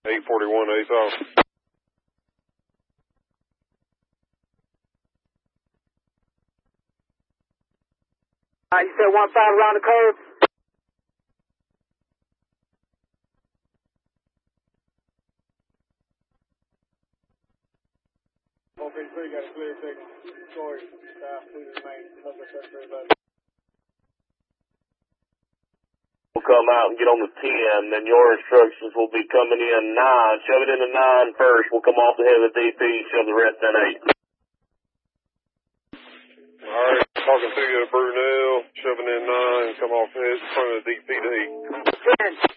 841, Ace off. You said 1-5 around the curve? Okay, so you got a clear section. Sorry, staff to the main. We'll come out and get on the 10, then your instructions will be coming in 9. Shove it into 9 first. We'll come off the head of the DP, shove the rest in 8. Alright, talking to you at Brunel, shoving in 9, come off the head in front of the DP to 8. 10.